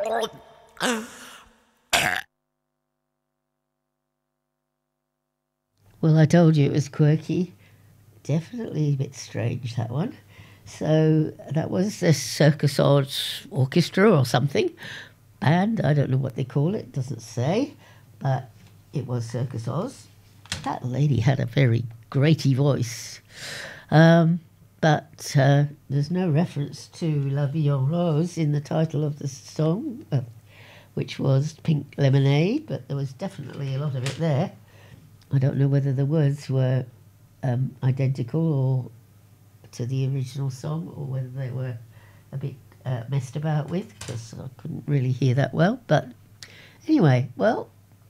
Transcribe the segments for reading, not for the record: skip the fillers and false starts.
Well, I told you it was quirky. Definitely a bit strange, that one. So that was the Circus Oz Orchestra or something. Band, I don't know what they call it, doesn't say. But it was Circus Oz. That lady had a very grating voice. But there's no reference to La Vie en Rose in the title of the song, which was Pink Lemonade, but there was definitely a lot of it there. I don't know whether the words were identical or to the original song, or whether they were a bit messed about with, because I couldn't really hear that well. But anyway, well,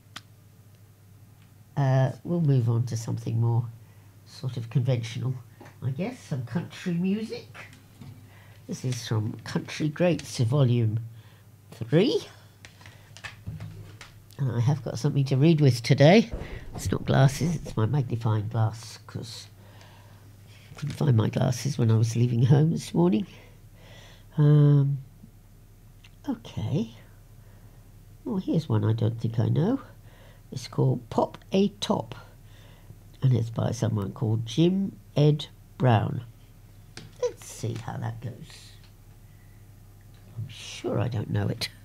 we'll move on to something more sort of conventional, I guess, some country music. This is from Country Greats, Volume 3. And I have got something to read with today. It's not glasses, it's my magnifying glass, because I couldn't find my glasses when I was leaving home this morning. Okay. Oh, here's one I don't think I know. It's called Pop a Top, and it's by someone called Jim Ed Brown. Let's see how that goes. I'm sure I don't know it.